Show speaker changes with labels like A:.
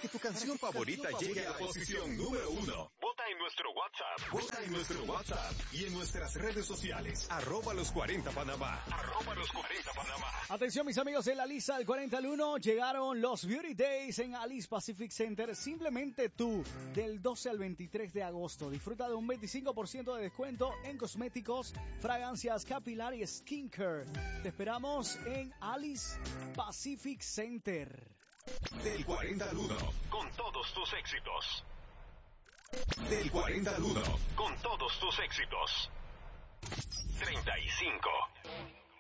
A: que tu canción favorita llegue a la posición número 1. Vota en nuestro WhatsApp. Vota en nuestro WhatsApp y en nuestras redes sociales. @los40panamá. @los40panamá.
B: Atención, mis amigos de la lista del 40 al 1. Llegaron los Beauty Days en Alice Pacific Center. Simplemente tú, del 12 al 23 de agosto. Disfruta de un 25% de descuento en cosméticos, fragancias, capilar y skincare. Te esperamos en Alice Pacific Center.
A: Del 40 al 1. Con todos tus éxitos. Del 40 al 1. Con todos tus éxitos. 35.